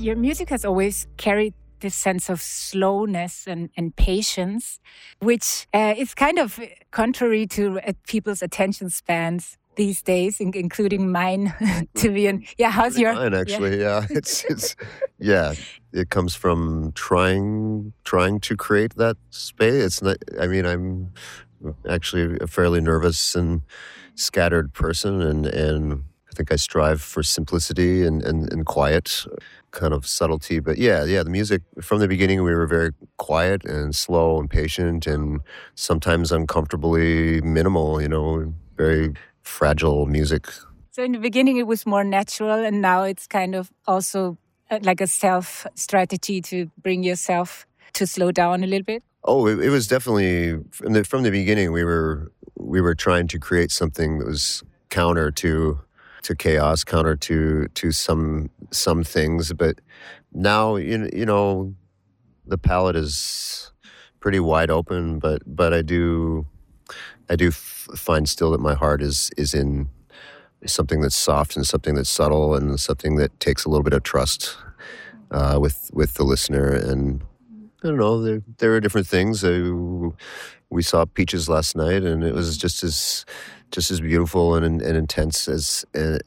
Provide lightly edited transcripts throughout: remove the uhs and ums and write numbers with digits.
Your music has always carried this sense of slowness and patience, which is kind of contrary to people's attention spans these days, including mine, Tivian. Yeah, how's your... Mine, actually, yeah. It's yeah, it comes from trying to create that space. It's not, I mean, I'm actually a fairly nervous and scattered person, and I think I strive for simplicity and quiet, kind of subtlety. But yeah, the music, from the beginning, we were very quiet and slow and patient and sometimes uncomfortably minimal, very fragile music. So in the beginning, it was more natural, and now it's kind of also like a self-strategy to bring yourself to slow down a little bit? Oh, it was definitely, from the beginning, we were trying to create something that was counter to chaos, counter to some things. But now, the palette is pretty wide open, but I do find still that my heart is in something that's soft and something that's subtle and something that takes a little bit of trust with the listener. And I don't know, there are different things. We saw Peaches last night, and it was just as beautiful and intense as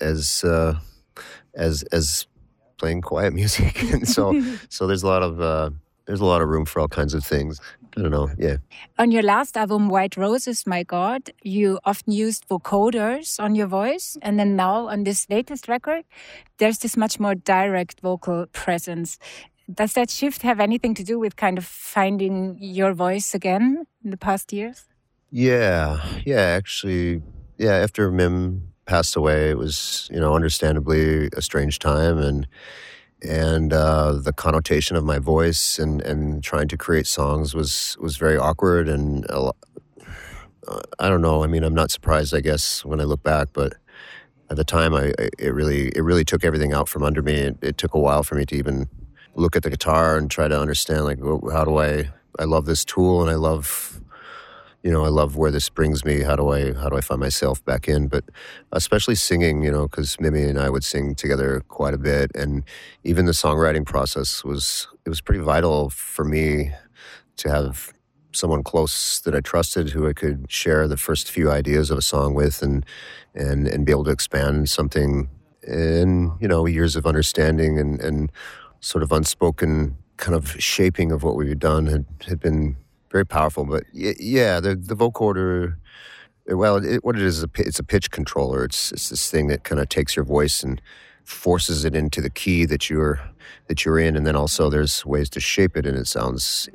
playing quiet music. And so there's a lot of room for all kinds of things. I don't know, yeah. On your last album, White Roses, My God, you often used vocoders on your voice. And then now on this latest record, there's this much more direct vocal presence. Does that shift have anything to do with kind of finding your voice again in the past years? Yeah, actually, after Mim passed away, it was, understandably a strange time, and the connotation of my voice and trying to create songs was very awkward, and I don't know. I mean, I'm not surprised, I guess, when I look back, but at the time, it really took everything out from under me. It took a while for me to even look at the guitar and try to understand, like, how do I love this tool, and I love where this brings me. How do I find myself back in? But especially singing, because Mimi and I would sing together quite a bit, and even the songwriting process was pretty vital for me to have someone close that I trusted, who I could share the first few ideas of a song with, and be able to expand something. And years of understanding and sort of unspoken kind of shaping of what we've done had been very powerful. But yeah, the vocoder, well, what it is, it's a pitch controller. It's this thing that kind of takes your voice and forces it into the key that you're in, and then also there's ways to shape it, and it sounds,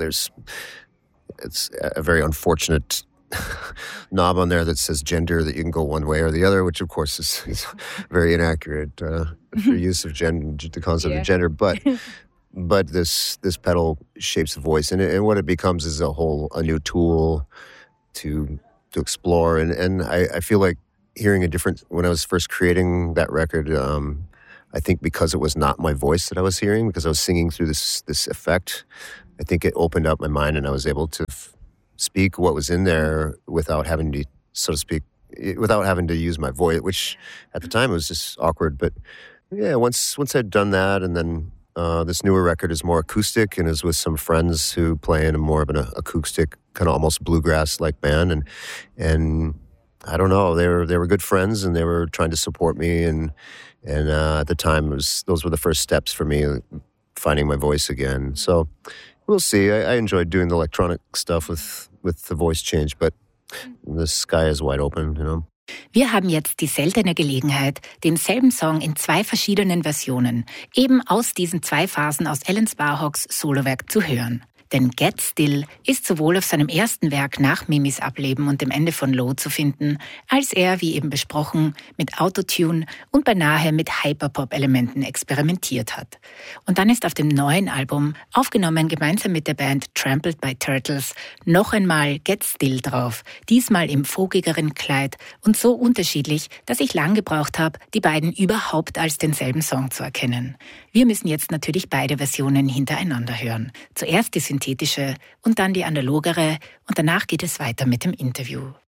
it's a very unfortunate knob on there that says gender, that you can go one way or the other, which of course is very inaccurate for use of the concept of gender, but this pedal shapes the voice, and what it becomes is a new tool to explore, and I feel like hearing a different, when I was first creating that record, I think because it was not my voice that I was hearing, because I was singing through this effect, I think it opened up my mind, and I was able to speak what was in there without having to, so to speak, without having to use my voice, which at the time was just awkward. But yeah, once I'd done that, and then this newer record is more acoustic and is with some friends who play in a more of an acoustic, kind of almost bluegrass-like band, and I don't know, they were good friends, and they were trying to support me, and at the time those were the first steps for me finding my voice again. So we'll see. I enjoyed doing the electronic stuff with the voice change, but the sky is wide open, Wir haben jetzt die seltene Gelegenheit, denselben Song in 2 verschiedenen Versionen, eben aus diesen 2 Phasen aus Alan Sparhawks Solowerk zu hören. Denn Get Still ist sowohl auf seinem ersten Werk nach Mimis Ableben und dem Ende von Low zu finden, als er, wie eben besprochen, mit Autotune und beinahe mit Hyperpop-Elementen experimentiert hat. Und dann ist auf dem neuen Album, aufgenommen gemeinsam mit der Band Trampled by Turtles, noch einmal Get Still drauf, diesmal im vogigeren Kleid und so unterschiedlich, dass ich lang gebraucht habe, die beiden überhaupt als denselben Song zu erkennen. Wir müssen jetzt natürlich beide Versionen hintereinander hören. Zuerst die synthetische und dann die analogere, und danach geht es weiter mit dem Interview.